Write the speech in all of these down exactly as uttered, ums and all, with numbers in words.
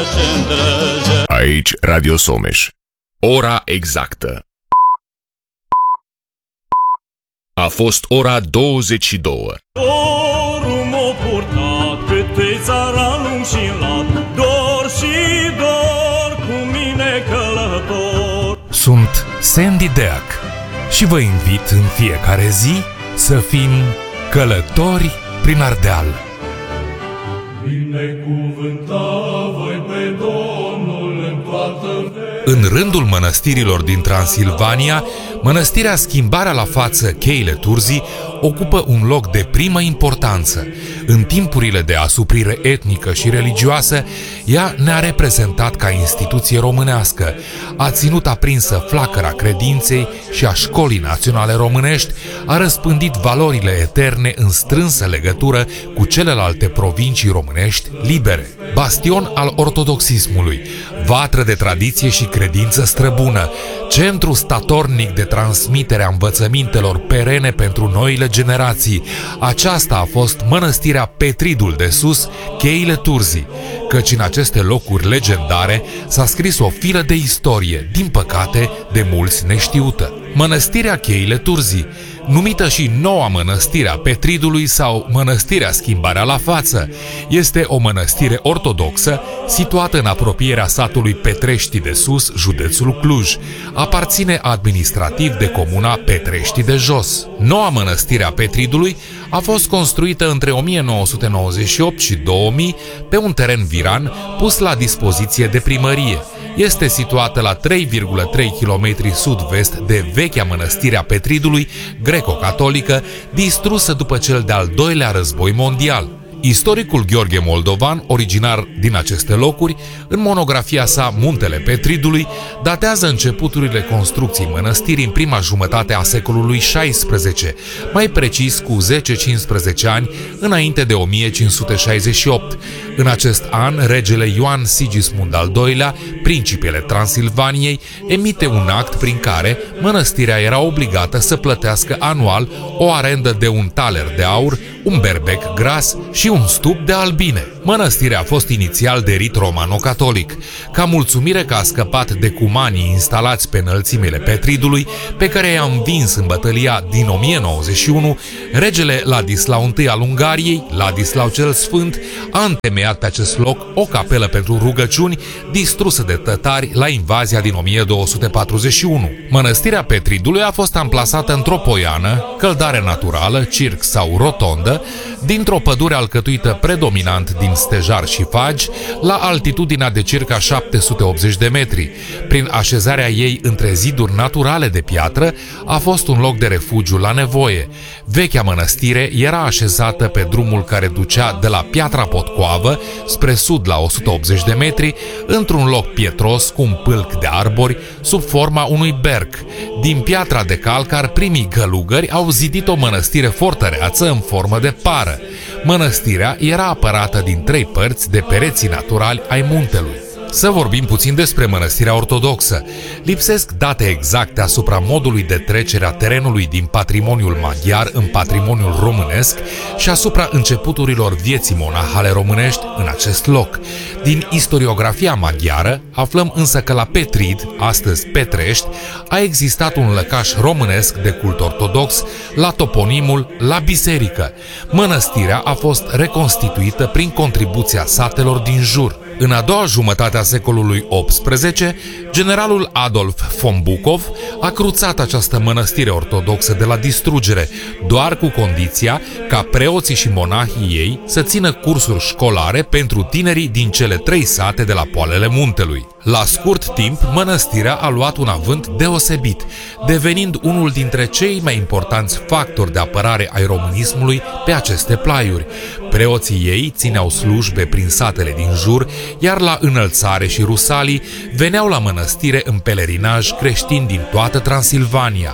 Aici Radio Someș. Ora exactă a fost ora douăzeci și două. Dorul m-a purtat câte țara lung și lat, dor și dor cu mine călător. Sunt Sandy Deac și vă invit în fiecare zi să fim călători prin Ardeal. Binecuvânta voi pe Domnul în toată vremea. În rândul mănăstirilor din Transilvania, mănăstirea Schimbarea la față Cheile Turzii ocupă un loc de primă importanță. În timpurile de asuprire etnică și religioasă, ea ne-a reprezentat ca instituție românească, a ținut aprinsă flacăra credinței și a școlii naționale românești, a răspândit valorile eterne în strânsă legătură cu celelalte provincii românești libere. Bastion al ortodoxismului, vatră de tradiție și credință străbună, centru statornic de transmitere a învățămintelor perene pentru noile generații. Aceasta a fost mănăstirea Petridul de Sus, Cheile Turzii, căci în aceste locuri legendare s-a scris o filă de istorie, din păcate de mulți neștiută. Mănăstirea Cheile Turzii, numită și Noua Mănăstire a Petridului sau Mănăstirea Schimbarea la față, este o mănăstire ortodoxă situată în apropierea satului Petrești de Sus, județul Cluj. Aparține administrativ de comuna Petrești de Jos. Noua Mănăstire a Petridului a fost construită între o mie nouă sute nouăzeci și opt și două mii pe un teren viran pus la dispoziție de primărie. Este situată la trei virgulă trei kilometri sud-vest de vechea mănăstire a Petridului, greco-catolică, distrusă după cel de-al doilea război mondial. Istoricul Gheorghe Moldovan, originar din aceste locuri, în monografia sa Muntele Petridului, datează începuturile construcției mănăstirii în prima jumătate a secolului șaisprezece, mai precis cu zece-cincisprezece ani înainte de o mie cinci sute șaizeci și opt. În acest an, regele Ioan Sigismund al doilea, principele Transilvaniei, emite un act prin care mănăstirea era obligată să plătească anual o arendă de un taler de aur, un berbec gras și un stup de albine. Mănăstirea a fost inițial de rit romano-catolic. Ca mulțumire că a scăpat de cumanii instalați pe înălțimile Petridului, pe care i-a învins în bătălia din o mie nouăzeci și unu, regele Ladislau I al Ungariei, Ladislau cel Sfânt, a întemeiat pe acest loc o capelă pentru rugăciuni distrusă de tătari la invazia din o mie două sute patruzeci și unu. Mănăstirea Petridului a fost amplasată într-o poiană, căldare naturală, circ sau rotondă, dintr-o pădure alcătuită predominant din stejar și fagi, la altitudinea de circa șapte sute optzeci de metri. Prin așezarea ei între ziduri naturale de piatră, a fost un loc de refugiu la nevoie. Vechea mănăstire era așezată pe drumul care ducea de la Piatra Potcoavă spre sud la o sută optzeci de metri, într-un loc pietros cu un pâlc de arbori sub forma unui berc. Din piatra de calcar, primii gălugări au zidit o mănăstire fortăreață în formă de pară. Mănăstirea era apărată din trei părți de pereții naturali ai muntelui. Să vorbim puțin despre mănăstirea ortodoxă. Lipsesc date exacte asupra modului de trecere a terenului din patrimoniul maghiar în patrimoniul românesc și asupra începuturilor vieții monahale românești în acest loc. Din istoriografia maghiară aflăm însă că la Petrid, astăzi Petrești, a existat un lăcaș românesc de cult ortodox la toponimul La Biserică. Mănăstirea a fost reconstituită prin contribuția satelor din jur. În a doua jumătate a secolului optsprezece, generalul Adolf von Buchov a cruțat această mănăstire ortodoxă de la distrugere, doar cu condiția ca preoții și monahii ei să țină cursuri școlare pentru tinerii din cele trei sate de la poalele muntelui. La scurt timp, mănăstirea a luat un avânt deosebit, devenind unul dintre cei mai importanți factori de apărare ai românismului pe aceste plaiuri. Preoții ei țineau slujbe prin satele din jur, iar la Înălțare și Rusalii veneau la mănăstire în pelerinaj creștini din toată Transilvania.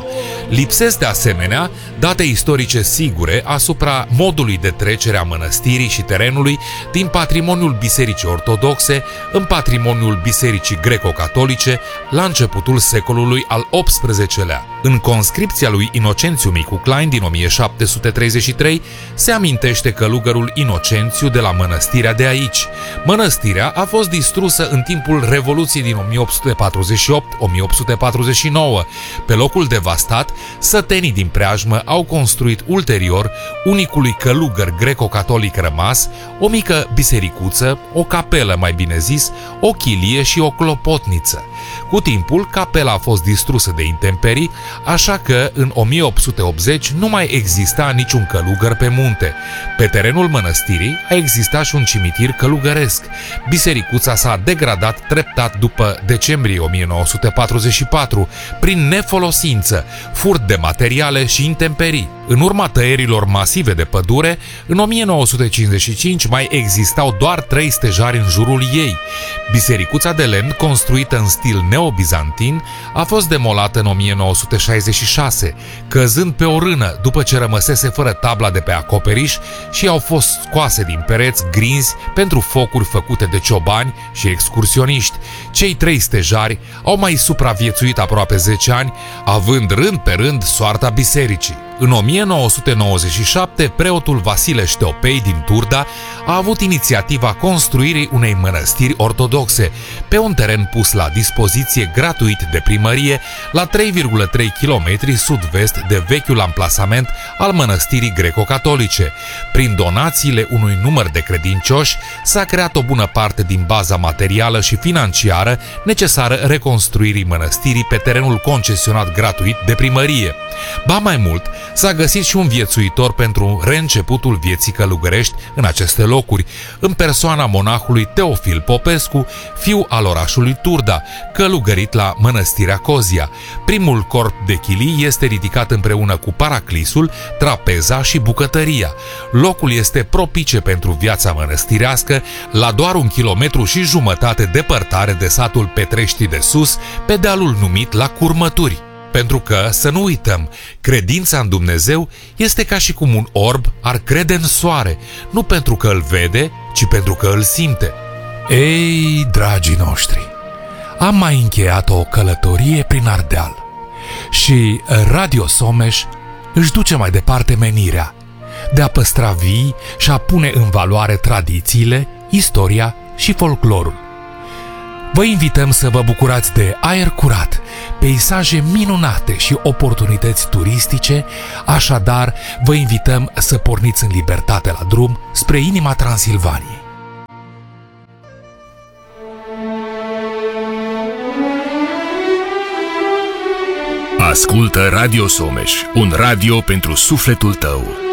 Lipsesc de asemenea date istorice sigure asupra modului de trecere a mănăstirii și terenului din patrimoniul Bisericii Ortodoxe în patrimoniul Bisericii Greco-Catolice la începutul secolului al optsprezecelea. În conscripția lui Inocențiu Micu Klein din o mie șapte sute treizeci și trei se amintește călugărul Inocențiu de la mănăstirea de aici. Mănăstirea a fost distrusă în timpul Revoluției din o mie opt sute patruzeci și opt - o mie opt sute patruzeci și nouă. Pe locul devastat, sătenii din preajmă au construit ulterior unicului călugăr greco-catolic rămas o mică bisericuță, o capelă mai bine zis, o chilie și o clopotniță. Cu timpul, capela a fost distrusă de intemperii, așa că în o mie opt sute optzeci nu mai exista niciun călugăr pe munte. Pe terenul mănăstirii a existat și un cimitir călugăresc. Bisericuța s-a degradat treptat după decembrie o mie nouă sute patruzeci și patru, prin nefolosință, furt de materiale și intemperii. În urma tăierilor masive de pădure, în o mie nouă sute cincizeci și cinci mai existau doar trei stejari în jurul ei. Bisericuța de lemn, construită în stil neobizantin, a fost demolată în o mie nouă sute șaizeci și șase, căzând pe o rână după ce rămăsese fără tabla de pe acoperiș și au fost scoase din pereți grinzi pentru focuri făcute de ciobani și excursioniști. Cei trei stejari au mai supraviețuit aproape zece ani, având rând pe rând soarta bisericii. În o mie nouă sute nouăzeci și șapte, preotul Vasile Șteopei din Turda a avut inițiativa construirii unei mănăstiri ortodoxe pe un teren pus la dispoziție gratuit de primărie la trei virgulă trei kilometri sud-vest de vechiul amplasament al mănăstirii greco-catolice. Prin donațiile unui număr de credincioși s-a creat o bună parte din baza materială și financiară necesară reconstruirii mănăstirii pe terenul concesionat gratuit de primărie. Ba mai mult, s-a găsit și un viețuitor pentru reînceputul vieții călugărești în aceste locuri, în persoana monahului Teofil Popescu, fiu al orașului Turda, călugărit la mănăstirea Cozia. Primul corp de chilii este ridicat împreună cu paraclisul, trapeza și bucătăria. Locul este propice pentru viața mănăstirească, la doar un kilometru și jumătate depărtare de satul Petrești de Sus, pe dealul numit la Curmături. Pentru că, să nu uităm, credința în Dumnezeu este ca și cum un orb ar crede în soare, nu pentru că îl vede, ci pentru că îl simte. Ei, dragii noștri, am mai încheiat o călătorie prin Ardeal și Radio Someș își duce mai departe menirea de a păstra vii și a pune în valoare tradițiile, istoria și folclorul. Vă invităm să vă bucurați de aer curat, peisaje minunate și oportunități turistice, așadar vă invităm să porniți în libertate la drum spre inima Transilvaniei. Ascultă Radio Someș, un radio pentru sufletul tău.